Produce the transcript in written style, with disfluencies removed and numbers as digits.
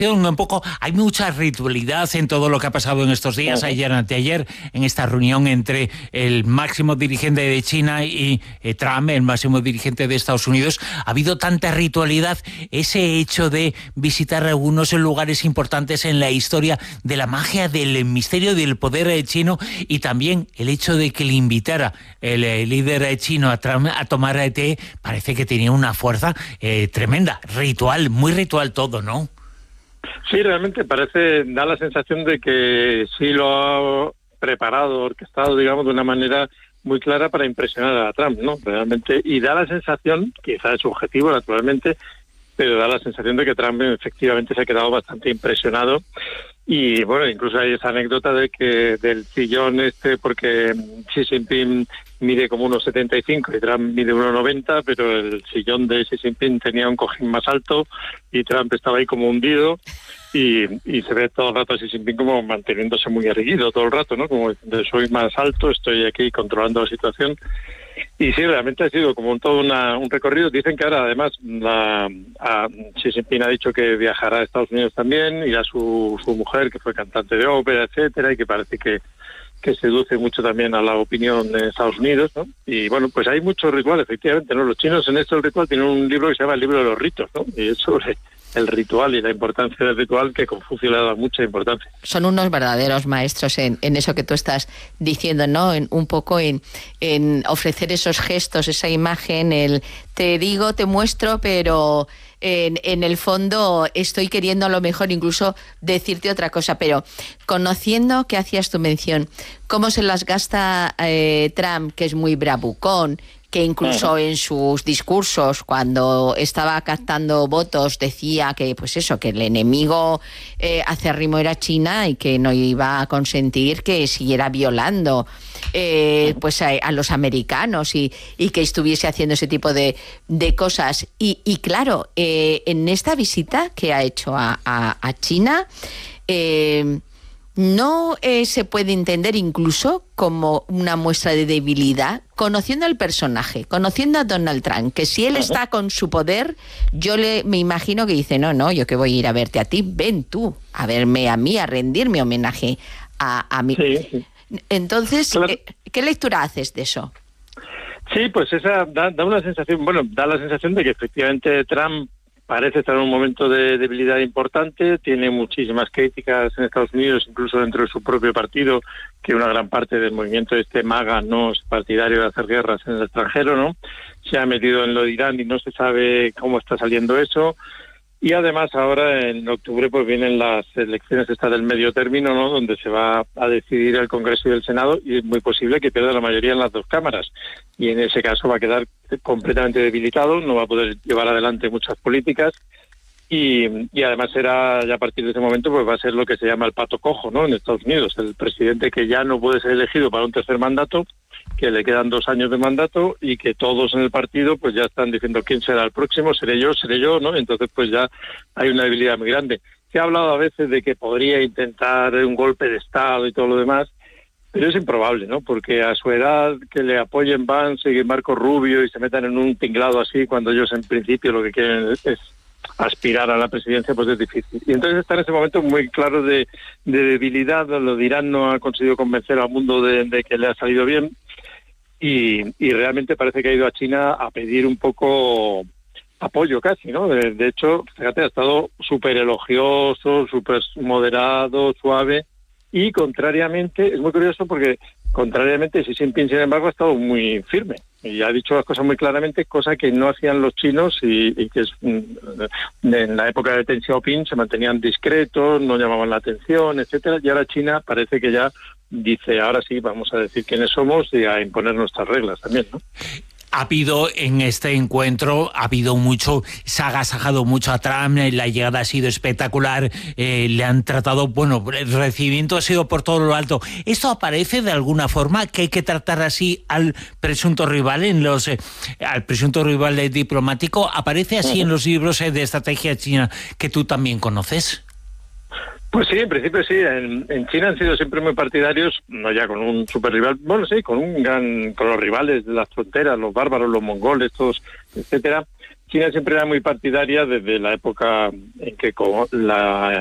Un poco, hay mucha ritualidad en todo lo que ha pasado en estos días, ayer, anteayer, en esta reunión entre el máximo dirigente de China y Trump, el máximo dirigente de Estados Unidos. Ha habido tanta ritualidad, ese hecho de visitar algunos lugares importantes en la historia de la magia, del misterio, del poder chino, y también el hecho de que le invitara el líder chino a Trump a tomar té, parece que tenía una fuerza tremenda, ritual, muy ritual todo, ¿no? Sí, realmente da la sensación de que sí lo ha preparado, orquestado, digamos, de una manera muy clara para impresionar a Trump, ¿no? Realmente, y da la sensación, quizás es subjetivo, naturalmente, pero da la sensación de que Trump efectivamente se ha quedado bastante impresionado. Y bueno, incluso hay esa anécdota de que del sillón porque Xi Jinping mide como 1,75 y Trump mide 1,90, pero el sillón de Xi Jinping tenía un cojín más alto y Trump estaba ahí como hundido, y se ve todo el rato a Xi Jinping como manteniéndose muy erguido todo el rato, ¿no? Como diciendo, soy más alto, estoy aquí controlando la situación. Y sí, realmente ha sido como todo un recorrido. Dicen que ahora, además, Xi Jinping ha dicho que viajará a Estados Unidos también, irá su mujer, que fue cantante de ópera, etcétera, y que parece que seduce mucho también a la opinión de Estados Unidos, ¿no? Y bueno, pues hay muchos rituales, efectivamente, ¿no? Los chinos en esto del ritual tienen un libro que se llama el libro de los ritos, ¿no? Y es sobre el ritual y la importancia del ritual, que Confucio le ha dado mucha importancia. Son unos verdaderos maestros en eso que tú estás diciendo, ¿no? Un poco en ofrecer esos gestos, esa imagen, el te digo, te muestro, pero en el fondo estoy queriendo a lo mejor incluso decirte otra cosa. Pero conociendo, que hacías tu mención, cómo se las gasta Trump, que es muy bravucón, que incluso en sus discursos, cuando estaba captando votos, decía que pues eso, que el enemigo acérrimo era China y que no iba a consentir que siguiera violando pues a los americanos y que estuviese haciendo ese tipo de cosas. Y claro, en esta visita que ha hecho a China, no se puede entender incluso como una muestra de debilidad, conociendo al personaje, conociendo a Donald Trump, que si él está con su poder, me imagino que dice, no, yo que voy a ir a verte a ti, ven tú a verme a mí, a rendirme homenaje a mí. Sí. Entonces, claro. ¿Qué lectura haces de eso? Sí, pues esa da una sensación, da la sensación de que efectivamente Trump parece estar en un momento de debilidad importante, tiene muchísimas críticas en Estados Unidos, incluso dentro de su propio partido, que una gran parte del movimiento MAGA no es partidario de hacer guerras en el extranjero, ¿no? Se ha metido en lo de Irán y no se sabe cómo está saliendo eso. Y además ahora en octubre pues vienen las elecciones del medio término, ¿no? Donde se va a decidir el Congreso y el Senado, y es muy posible que pierda la mayoría en las dos cámaras. Y en ese caso va a quedar completamente debilitado, no va a poder llevar adelante muchas políticas, y además será, ya a partir de ese momento, pues va a ser lo que se llama el pato cojo, ¿no? En Estados Unidos, el presidente que ya no puede ser elegido para un tercer mandato, que le quedan 2 años de mandato, y que todos en el partido pues ya están diciendo quién será el próximo, seré yo, ¿no? Entonces pues ya hay una debilidad muy grande. Se ha hablado a veces de que podría intentar un golpe de Estado y todo lo demás, pero es improbable, ¿no? Porque a su edad, que le apoyen Vance y Marco Rubio y se metan en un tinglado así, cuando ellos en principio lo que quieren es aspirar a la presidencia, pues es difícil. Y entonces está en ese momento muy claro de debilidad. Lo de Irán no ha conseguido convencer al mundo de que le ha salido bien, y realmente parece que ha ido a China a pedir un poco apoyo casi, ¿no? De hecho, fíjate, ha estado súper elogioso, súper moderado, suave, y contrariamente, es muy curioso porque contrariamente Xi Jinping, sin embargo, ha estado muy firme y ha dicho las cosas muy claramente, cosa que no hacían los chinos, y que en la época de Deng Xiaoping se mantenían discretos, no llamaban la atención, etcétera, y ahora China parece que ya dice, ahora sí, vamos a decir quiénes somos y a imponer nuestras reglas también, ¿no? Ha habido en este encuentro, se ha agasajado mucho a Trump, la llegada ha sido espectacular, le han tratado, el recibimiento ha sido por todo lo alto. ¿Esto aparece de alguna forma que hay que tratar así al presunto rival diplomático? ¿Aparece así en los libros de estrategia china que tú también conoces? Pues sí, en principio sí. En China han sido siempre muy partidarios, no ya con un super rival, con los rivales de las fronteras, los bárbaros, los mongoles, todos, etcétera. China siempre era muy partidaria desde la época en que la